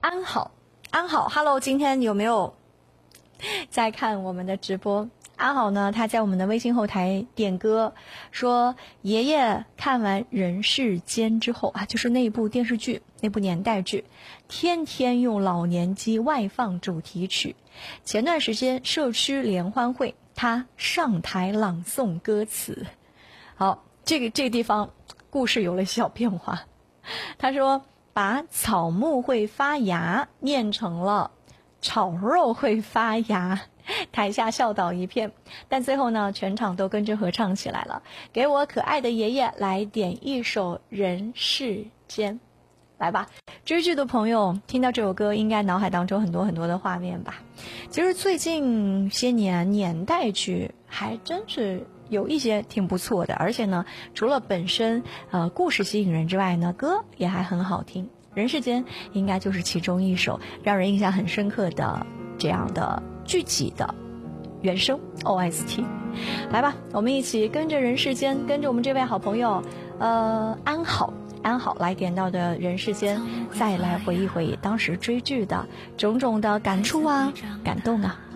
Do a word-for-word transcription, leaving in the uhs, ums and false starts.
安好，安好 ，Hello， 今天有没有在看我们的直播？安好呢，他在我们的微信后台点歌，说爷爷看完《人世间》之后啊，就是那部电视剧，那部年代剧，天天用老年机外放主题曲。前段时间社区联欢会，他上台朗诵歌词。好，这个这个地方故事有了小变化。他说把草木会发芽念成了炒肉会发芽，台下笑倒一片，但最后呢，全场都跟着合唱起来了。给我可爱的爷爷来点一首《人世间》，来吧。追剧的朋友听到这首歌，应该脑海当中很多很多的画面吧。其实最近些年年代剧还真是有一些挺不错的，而且呢，除了本身呃故事吸引人之外呢，歌也还很好听。人世间应该就是其中一首让人印象很深刻的这样的剧集的原声 O S T。 来吧，我们一起跟着人世间，跟着我们这位好朋友呃安好安好来点到的人世间，再来回忆回忆当时追剧的种种的感触啊感动啊。